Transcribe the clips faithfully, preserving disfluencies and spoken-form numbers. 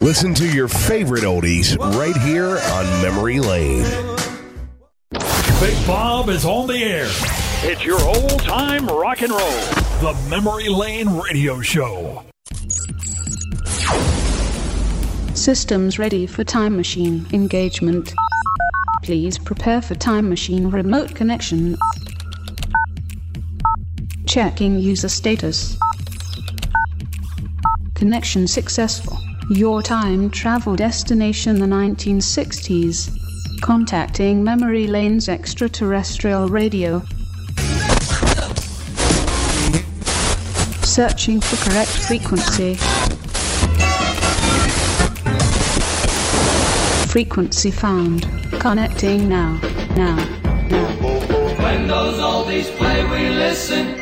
Listen to your favorite oldies right here on Memory Lane. Big Bob is on the air. It's your old-time rock and roll. The Memory Lane Radio Show. Systems ready for time machine engagement. Please prepare for time machine remote connection. Checking user status. Connection successful. Your time travel destination the nineteen sixties. Contacting Memory Lane's extraterrestrial radio. Searching for correct frequency. Frequency found. Connecting now. Now. Now. When those oldies play, we listen.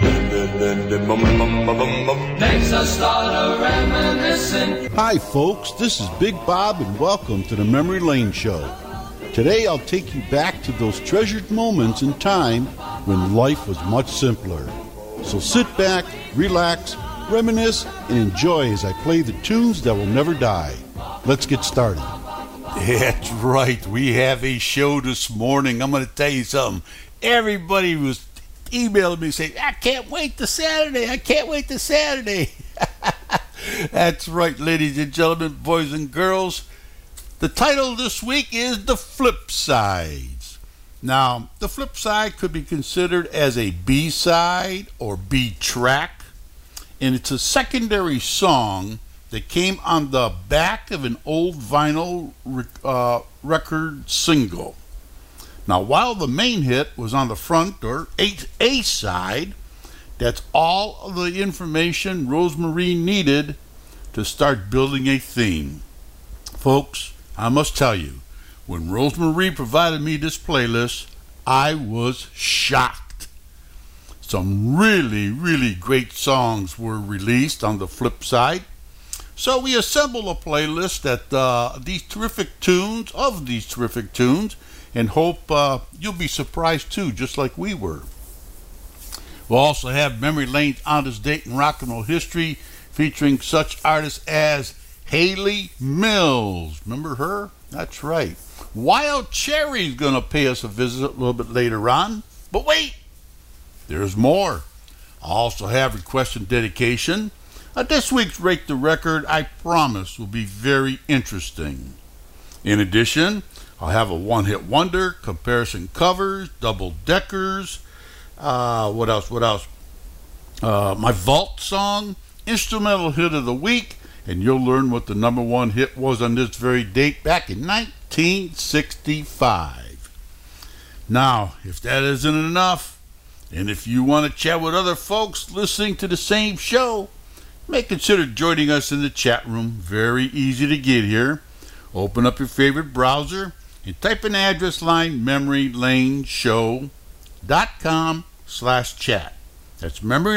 Makes us start a reminiscing. Hi, folks. This is Big Bob, and welcome to the Memory Lane Show. Today, I'll take you back to those treasured moments in time when life was much simpler. So sit back, relax, reminisce, and enjoy as I play the tunes that will never die. Let's get started. That's right. We have a show this morning. I'm going to tell you something. Everybody was emailing me saying, I can't wait to Saturday. I can't wait to Saturday. That's right, ladies and gentlemen, boys and girls. The title this week is The Flip Sides. Now, the flip side could be considered as a B-side or B-track, and it's a secondary song that came on the back of an old vinyl uh, record single. Now, while the main hit was on the front or A side, that's all of the information Rosemary needed to start building a theme. Folks, I must tell you, when Rosemary provided me this playlist, I was shocked. Some really, really great songs were released on the flip side. So we assembled a playlist that uh, these terrific tunes, of these terrific tunes, and hope uh, you'll be surprised too, just like we were. We'll also have Memory Lane's Honest Date in Rock and Roll History, featuring such artists as Hayley Mills. Remember her? That's right. Wild Cherry's going to pay us a visit a little bit later on. But wait, there's more. I also have request and dedication. Uh, this week's Rate the Record, I promise, will be very interesting. In addition, I'll have a one-hit wonder, comparison covers, double-deckers, uh, what else, what else? Uh, my vault song, instrumental hit of the week, and you'll learn what the number one hit was on this very date back in nineteen sixty-five. Now, if that isn't enough, and if you want to chat with other folks listening to the same show, you may consider joining us in the chat room. Very easy to get here. Open up your favorite browser and type in the address line memorylaneshow.com slash chat. That's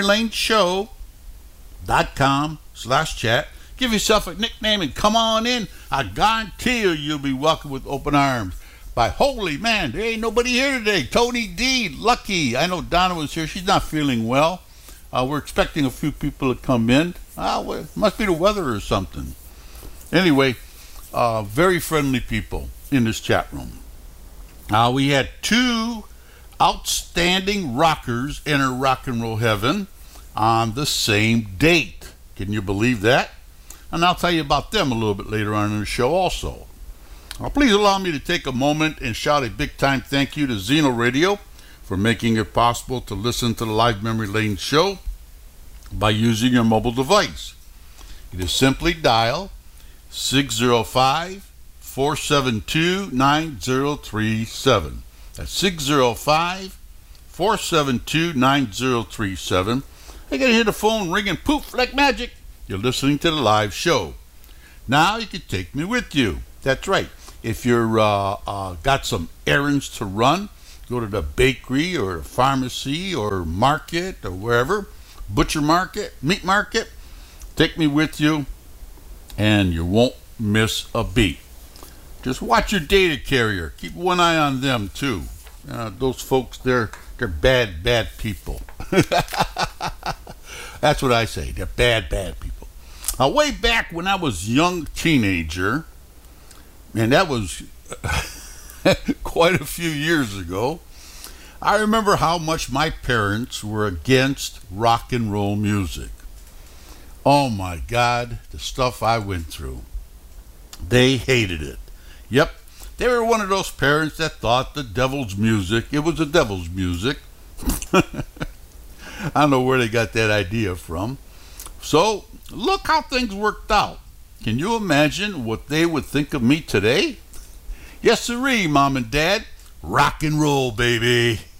memorylaneshow.com slash chat. Give yourself a nickname and come on in. I guarantee you you'll be welcomed with open arms. By holy man, there ain't nobody here today. Tony D, Lucky. I know Donna was here. She's not feeling well. Uh, we're expecting a few people to come in. Uh, well, it must be the weather or something. Anyway, uh, very friendly people in this chat room. Uh, we had two outstanding rockers enter rock and roll heaven on the same date. Can you believe that? And I'll tell you about them a little bit later on in the show also. Uh, please allow me to take a moment and shout a big time thank you to Zeno Radio for making it possible to listen to the live Memory Lane show by using your mobile device. It is simply dial six zero five, four seven two, nine zero three seven. That's six zero five, four seven two, nine zero three seven. You're going to hear the phone ringing poof like magic. You're listening to the live show. Now you can take me with you. That's right. If you're uh, uh, got some errands to run, go to the bakery or pharmacy or market or wherever, butcher market, meat market, take me with you and you won't miss a beat. Just watch your data carrier. Keep one eye on them too. Uh, those folks, they're they're bad, bad people. That's what I say. They're bad, bad people. Uh, way back when I was a young teenager, and that was quite a few years ago, I remember how much my parents were against rock and roll music. Oh my God, the stuff I went through. They hated it. Yep, they were one of those parents that thought the devil's music, it was the devil's music. I don't know where they got that idea from. So, look how things worked out. Can you imagine what they would think of me today? Yes, sirree, Mom and Dad. Rock and roll, baby.